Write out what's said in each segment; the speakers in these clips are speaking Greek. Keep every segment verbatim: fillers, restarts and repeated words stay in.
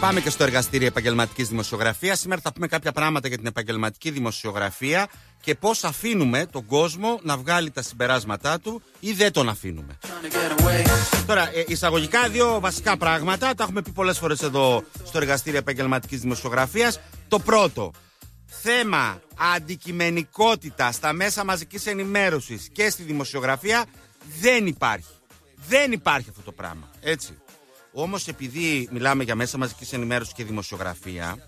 Πάμε και στο εργαστήριο επαγγελματικής δημοσιογραφίας. Σήμερα θα πούμε κάποια πράγματα για την επαγγελματική δημοσιογραφία και πώς αφήνουμε τον κόσμο να βγάλει τα συμπεράσματά του ή δεν τον αφήνουμε. Τώρα, εισαγωγικά δύο βασικά πράγματα. Τα έχουμε πει πολλές φορές εδώ στο εργαστήριο επαγγελματικής δημοσιογραφίας. Το πρώτο, θέμα αντικειμενικότητα στα μέσα μαζικής ενημέρωσης και στη δημοσιογραφία δεν υπάρχει. Δεν υπάρχει αυτό το πράγμα. Έτσι. Όμως επειδή μιλάμε για μέσα μαζικής ενημέρωσης και δημοσιογραφία,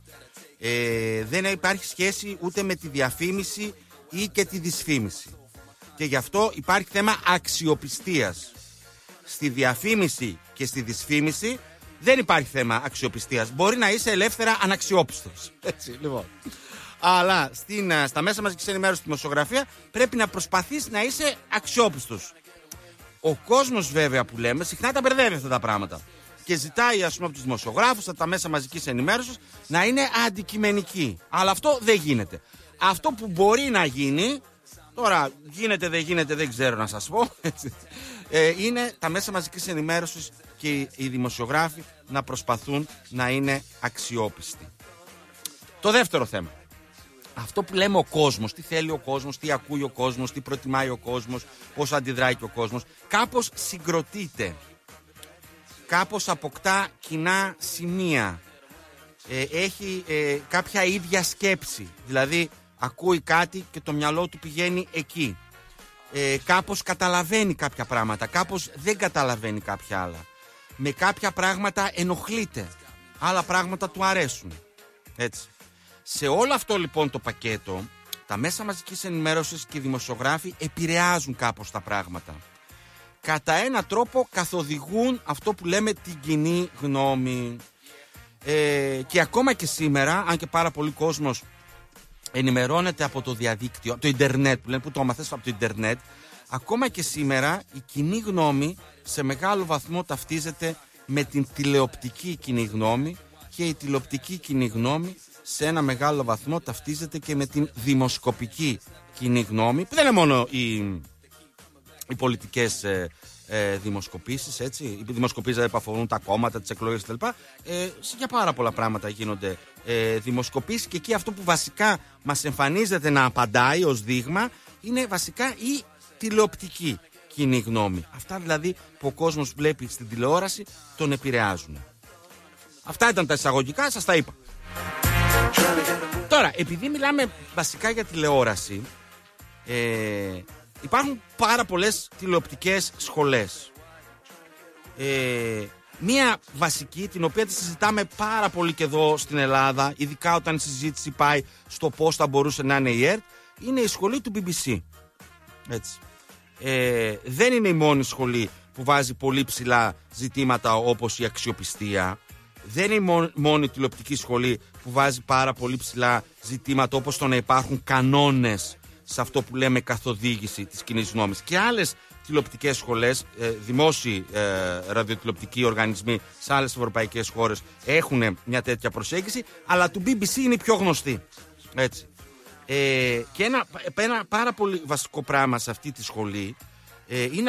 ε, δεν υπάρχει σχέση ούτε με τη διαφήμιση ή και τη δυσφήμιση. Και γι' αυτό υπάρχει θέμα αξιοπιστίας. Στη διαφήμιση και στη δυσφήμιση δεν υπάρχει θέμα αξιοπιστίας. Μπορεί να είσαι ελεύθερα αναξιόπιστος. Έτσι, λοιπόν. Αλλά στην, στα μέσα μαζικής ενημέρωσης και δημοσιογραφία πρέπει να προσπαθείς να είσαι αξιόπιστος. Ο κόσμος βέβαια που λέμε συχνά τα μπερδεύει αυτά τα πράγματα. Και ζητάει, ας πούμε, από τους δημοσιογράφους, από τα μέσα μαζικής ενημέρωσης, να είναι αντικειμενικοί. Αλλά αυτό δεν γίνεται. Αυτό που μπορεί να γίνει, τώρα γίνεται, δεν γίνεται, δεν ξέρω να σας πω, ε, είναι τα μέσα μαζικής ενημέρωσης και οι δημοσιογράφοι να προσπαθούν να είναι αξιόπιστοι. Το δεύτερο θέμα. Αυτό που λέμε ο κόσμος, τι θέλει ο κόσμος, τι ακούει ο κόσμος, τι προτιμάει ο κόσμος, πώς αντιδράει και ο κόσμος, κάπως συγκροτείται. Κάπως αποκτά κοινά σημεία, ε, έχει ε, κάποια ίδια σκέψη, δηλαδή ακούει κάτι και το μυαλό του πηγαίνει εκεί, ε, κάπως καταλαβαίνει κάποια πράγματα, κάπως δεν καταλαβαίνει κάποια άλλα, με κάποια πράγματα ενοχλείται, άλλα πράγματα του αρέσουν, έτσι. Σε όλο αυτό λοιπόν το πακέτο, τα μέσα μαζικής ενημέρωσης και οι δημοσιογράφοι επηρεάζουν κάπως τα πράγματα. Κατά ένα τρόπο καθοδηγούν αυτό που λέμε την κοινή γνώμη. Ε, και ακόμα και σήμερα, αν και πάρα πολύ κόσμος ενημερώνεται από το διαδίκτυο, από το ίντερνετ, που λένε που το μαθαίνεις από το ίντερνετ, ακόμα και σήμερα η κοινή γνώμη σε μεγάλο βαθμό ταυτίζεται με την τηλεοπτική κοινή γνώμη και η τηλεοπτική κοινή γνώμη σε ένα μεγάλο βαθμό ταυτίζεται και με την δημοσκοπική κοινή γνώμη, που δεν είναι μόνο η... οι πολιτικές ε, ε, δημοσκοπήσεις, έτσι. Οι δημοσκοπήσεις που αφορούν τα κόμματα, τις εκλογές κτλ. Ε, για πάρα πολλά πράγματα γίνονται ε, δημοσκοπήσεις και εκεί αυτό που βασικά μας εμφανίζεται να απαντάει ως δείγμα είναι βασικά η τηλεοπτική κοινή γνώμη. Αυτά δηλαδή που ο κόσμος βλέπει στην τηλεόραση τον επηρεάζουν. Αυτά ήταν τα εισαγωγικά, σας τα είπα. Τώρα, επειδή μιλάμε βασικά για τηλεόραση, ε, υπάρχουν πάρα πολλές τηλεοπτικές σχολές. Ε, μία βασική, την οποία τη συζητάμε πάρα πολύ και εδώ στην Ελλάδα, ειδικά όταν η συζήτηση πάει στο πώς θα μπορούσε να είναι η ΕΡΤ, είναι η σχολή του μπι μπι σι. Έτσι. Ε, δεν είναι η μόνη σχολή που βάζει πολύ ψηλά ζητήματα όπως η αξιοπιστία. Δεν είναι η μόνη τηλεοπτική σχολή που βάζει πάρα πολύ ψηλά ζητήματα όπως το να υπάρχουν κανόνες σε αυτό που λέμε καθοδήγηση της κοινής γνώμης. Και άλλες τηλεοπτικές σχολές, ε, δημόσιοι ε, ραδιοτηλεοπτικοί οργανισμοί σε άλλες ευρωπαϊκές χώρες έχουν μια τέτοια προσέγγιση, αλλά του μπι μπι σι είναι η πιο γνωστή. Έτσι. Ε, και ένα, ένα πάρα πολύ βασικό πράγμα σε αυτή τη σχολή ε, είναι